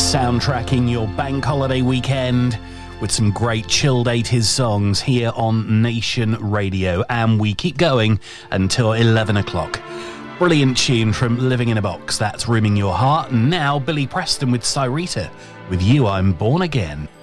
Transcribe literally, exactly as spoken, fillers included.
soundtracking your bank holiday weekend with some great chilled eighties songs here on Nation Radio. And we keep going until eleven o'clock. Brilliant tune from Living in a Box, that's Rimming Your Heart. And now Billy Preston with Cyrita, with You I'm Born Again.